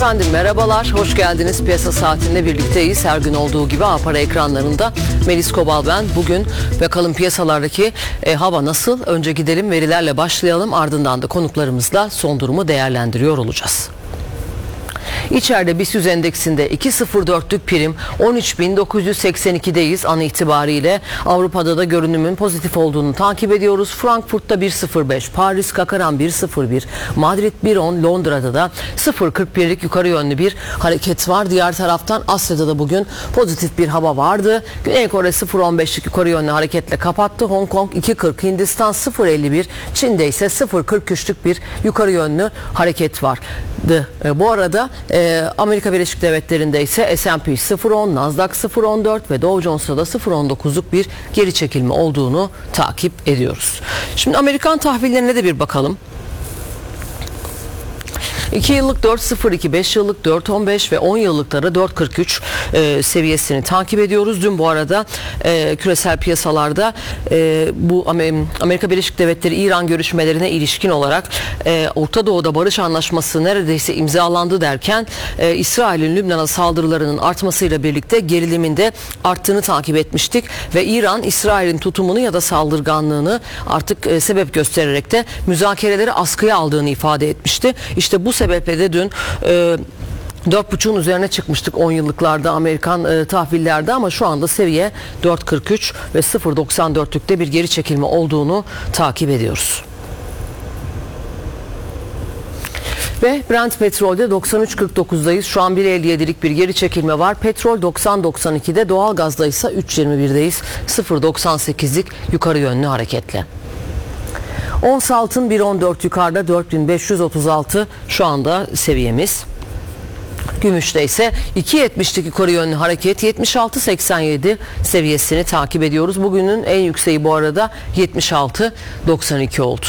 Efendim merhabalar, hoş geldiniz. Piyasa saatinde birlikteyiz. Her gün olduğu gibi A-Para ekranlarında. Melis Kobal ben. Bugün bakalım piyasalardaki hava nasıl? Önce gidelim verilerle başlayalım. Ardından da konuklarımızla son durumu değerlendiriyor olacağız. İçeride BIST endeksinde 2.04'lük prim 13.982'deyiz an itibariyle. Avrupa'da da görünümün pozitif olduğunu takip ediyoruz. Frankfurt'ta 1.05, Paris Kakaran 1.01, Madrid 1.10, Londra'da da 0.41'lik yukarı yönlü bir hareket var. Diğer taraftan Asya'da da bugün pozitif bir hava vardı. Güney Kore 0.15'lik yukarı yönlü hareketle kapattı. Hong Kong 2.40, Hindistan 0.51, Çin'de ise 0.43'lük bir yukarı yönlü hareket vardı. Bu arada Amerika Birleşik Devletleri'nde ise S&P 0.10, Nasdaq 0.14 ve Dow Jones'ta da 0.19'luk bir geri çekilme olduğunu takip ediyoruz. Şimdi Amerikan tahvillerine de bir bakalım. 2 yıllık 4.02, 5 yıllık 4.15 ve 10 yıllıkları 4.43 seviyesini takip ediyoruz. Dün bu arada küresel piyasalarda bu Amerika Birleşik Devletleri İran görüşmelerine ilişkin olarak Orta Doğu'da barış anlaşması neredeyse imzalandı derken İsrail'in Lübnan'a saldırılarının artmasıyla birlikte gerilimin de arttığını takip etmiştik ve İran İsrail'in tutumunu ya da saldırganlığını artık sebep göstererek de müzakereleri askıya aldığını ifade etmişti. İşte bu sebeple de dün 4.5'un üzerine çıkmıştık 10 yıllıklarda Amerikan tahvillerde ama şu anda seviye 4.43 ve 0.94'lükte bir geri çekilme olduğunu takip ediyoruz. Ve Brent petrolde 93.49'dayız. Şu an 1.57'lik bir geri çekilme var. Petrol 90.92'de, doğalgazda ise 3.21'deyiz. 0.98'lik yukarı yönlü hareketle. Ons altın 1.14 yukarıda 4536 şu anda seviyemiz. Gümüşte ise 2.70'lik yukarı yönlü hareket 76.87 seviyesini takip ediyoruz. Bugünün en yükseği bu arada 76.92 oldu.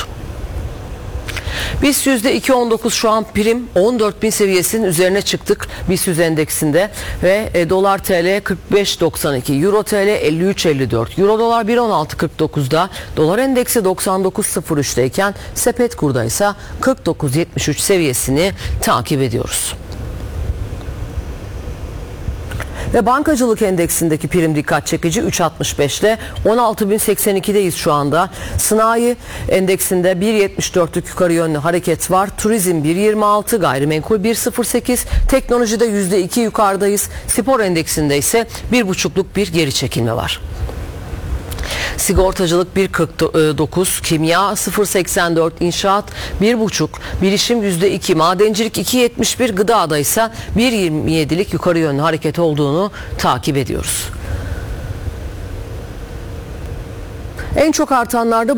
BIST %2.19 şu an prim 14.000 seviyesinin üzerine çıktık BIST endeksinde ve dolar TL 45.92, euro TL 53.54, euro dolar 1.16.49'da, dolar endeksi 99.03'teyken sepet kurda ise 49.73 seviyesini takip ediyoruz. Ve bankacılık endeksindeki prim dikkat çekici 3.65 ile 16.082'deyiz şu anda. Sanayi endeksinde 1.74'lük yukarı yönlü hareket var. Turizm 1.26, gayrimenkul 1.08, teknolojide %2 yukarıdayız. Spor endeksinde ise 1.5'luk bir geri çekilme var. Sigortacılık 1.49, kimya 0.84, inşaat 1.5, bilişim %2, madencilik 2.71, gıdada ise 1.27'lik yukarı yönlü hareket olduğunu takip ediyoruz. En çok artanlarda